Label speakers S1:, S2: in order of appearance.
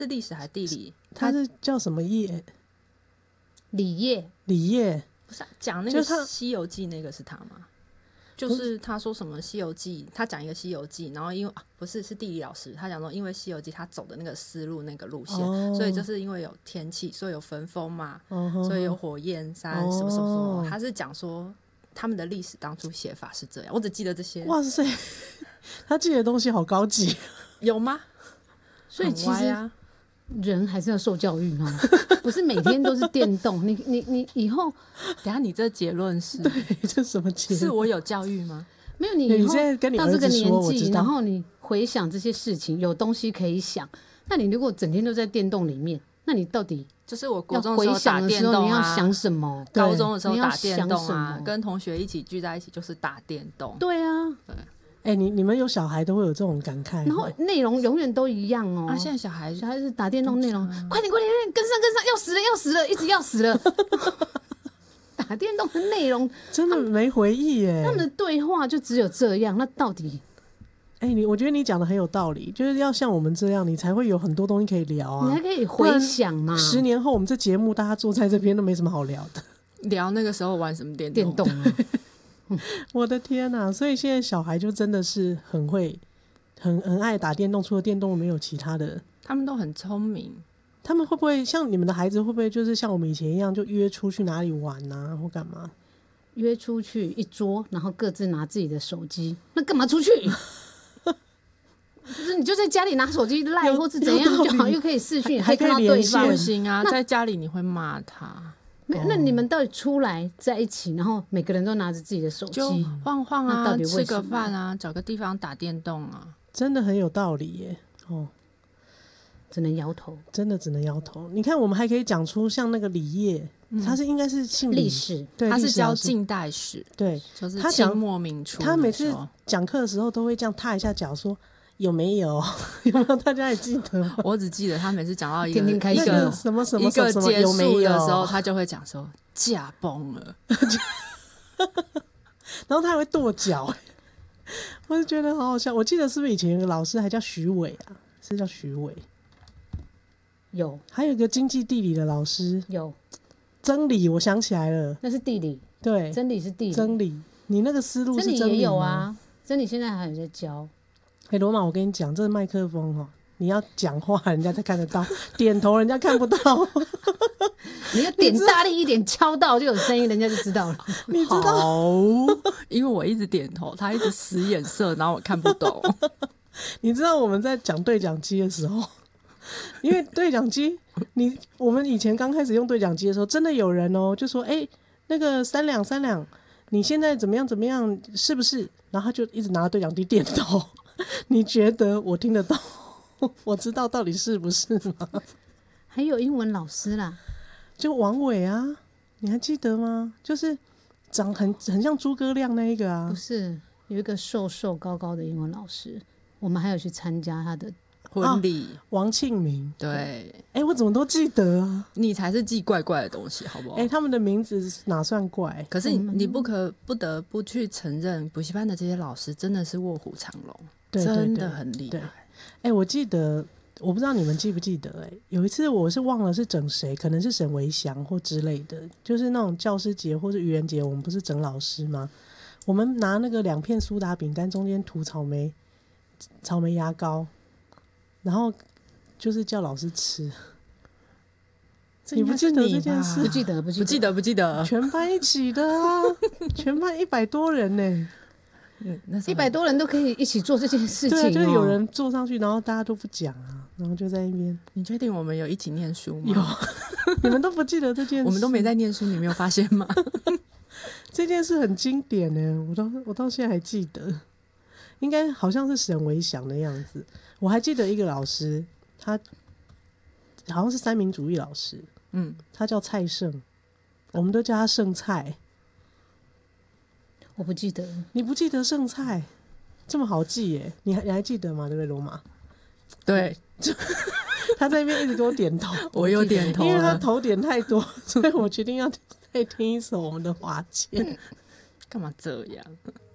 S1: 是历史还地理？
S2: 他是叫什么业？
S3: 李业
S1: 不是讲那个《西游记》那个是他吗？就是他说什么《西游记》，他讲一个《西游记》，然后因为不是地理老师，他讲说因为《西游记》他走的那个思路那个路线，所以就是因为有天气，所以有焚风嘛，所以有火焰山什么什么什么。他是讲说他们的历史当初写法是这样，我只记得这些。
S2: 哇塞，他记得东西好高级，
S1: 有吗？
S3: 所以其实人还是要受教育哦，不是每天都是电动。你以后，
S1: 等一下你这结论是？
S2: 对，这什么结论？
S1: 是我有教育吗？
S3: 没有，你以后到这个年纪，然后你回想这些事情，有东西可以想。那你如果整天都在电动里面，那你到底
S1: 就是我国中的时候打电动啊，
S3: 你要想什么？
S1: 高中的时候打电动啊，跟同学一起聚在一起就是打电动。
S3: 对啊，对。
S2: 你们有小孩都会有这种感慨，
S3: 然后内容永远都一样哦。
S1: 啊，现在小孩
S3: 是打电动内容，快点，跟上，要死了，一直要死了。打电动的内容
S2: 真的没回忆耶，
S3: 他们的对话就只有这样，那到底？
S2: 我觉得你讲的很有道理，就是要像我们这样，你才会有很多东西可以聊啊，
S3: 你还可以回想嘛。
S2: 10年后我们这节目大家坐在这边都没什么好聊的，
S1: 聊那个时候玩什么电
S3: 动啊。
S2: 我的天哪！所以现在小孩就真的是很会，很爱打电动，除了电动没有其他的。
S1: 他们都很聪明。
S2: 他们会不会像你们的孩子？会不会就是像我们以前一样，就约出去哪里玩啊，或干嘛？
S3: 约出去一桌，然后各自拿自己的手机，那干嘛出去？就是你就在家里拿手机赖，或是怎样就好，又可以视讯，还看到对方。
S1: 不行啊，在家里你会骂他。
S3: 那你们到底出来在一起，然后每个人都拿着自己的手机，
S1: 就晃晃啊，
S3: 到底
S1: 吃个饭啊，找个地方打电动啊，
S2: 真的很有道理耶。
S3: 只能摇头，
S2: 真的只能摇头。你看，我们还可以讲出像那个李业，他应该是姓
S3: 历史，
S2: 对，
S1: 他是教近代史，
S2: 对，
S1: 就是清末民初。
S2: 他每次讲课的时候都会这样踏一下脚说。有没有？有没有？大家还记得吗？
S1: 我只记得他每次讲到一个
S2: 什么
S1: 一个结束的时候，
S2: 有
S1: 他就会讲说驾崩了，
S2: 然后他还会跺脚，我就觉得好好笑。我记得是不是以前有个老师还叫徐伟啊？是叫徐伟？
S3: 有，
S2: 还有一个经济地理的老师
S3: 有。
S2: 真理，我想起来了，
S3: 那是地理。
S2: 对，
S3: 真理是地理。
S2: 真理，你那个思路是真理吗？
S3: 真理也有啊，真理现在还有在教。
S2: 罗马，我跟你讲，这个麦克风你要讲话，人家才看得到；点头，人家看不到。
S3: 你要点大力一点，敲到就有声音，人家就知道了。
S2: 你知道？
S1: 因为我一直点头，他一直使眼色，然后我看不懂。
S2: 你知道我们在讲对讲机的时候，因为对讲机，我们以前刚开始用对讲机的时候，真的有人就说：“那个3两，你现在怎么样，是不是？”然后他就一直拿对讲机点头。你觉得我听得到？我知道到底是不是吗？
S3: 还有英文老师啦，
S2: 就王伟啊，你还记得吗？就是长很像诸葛亮那一个啊。
S3: 不是，有一个瘦瘦高高的英文老师，我们还有去参加他的
S1: 婚礼。
S2: 王庆明。
S1: 对，
S2: 我怎么都记得啊？
S1: 你才是记怪怪的东西，好不好？
S2: 他们的名字哪算怪？
S1: 可是你不得不去承认，补习班的这些老师真的是卧虎藏龙。
S2: 对对对，
S1: 真的很厉害。
S2: 我记得，我不知道你们记不记得，有一次我是忘了是整谁，可能是沈维祥或之类的，就是那种教师节或是愚人节，我们不是整老师吗？我们拿那个2片苏打饼干，中间涂草莓牙膏，然后就是叫老师吃。你不记得这件事？
S3: 不记得，
S2: 全班一起的啊，全班100多人呢。
S3: 100多人都可以一起做这件事情。
S2: 对，就是有人坐上去，然后大家都不讲啊，然后就在那边。
S1: 你确定我们有一起念书吗？
S2: 有。你们都不记得这件事？
S1: 我们都没在念书，你没有发现吗？
S2: 这件事很经典呢，我到现在还记得，应该好像是沈维祥的样子。我还记得一个老师，他好像是三民主义老师，他叫蔡胜，我们都叫他剩菜。
S3: 我不记得。
S2: 你不记得剩菜这么好记耶？你还记得吗？对不对，罗马？
S1: 对，
S2: 他在那边一直给我点头，
S1: 我有点头了，
S2: 因为他头点太多，所以我决定要再听一首我们的华健。
S1: 干嘛这样？